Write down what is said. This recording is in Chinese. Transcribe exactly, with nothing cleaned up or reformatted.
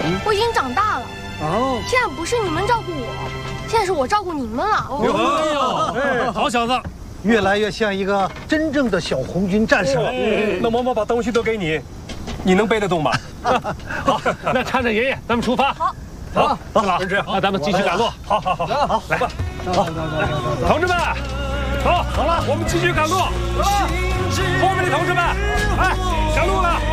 我已经长大了。哦，现在不是你们照顾我，现在是我照顾你们了。 哎呦，好小子， 越来越像一个真正的小红军战士了。 那嬷嬷把东西都给你，你能背得动吗？ 好，那搀着爷爷，咱们出发。好，好，四郎，那咱们继续赶路。 好好好，好，来吧。好，同志们，走，好了，我们继续赶路。后面的同志们，哎，赶路了。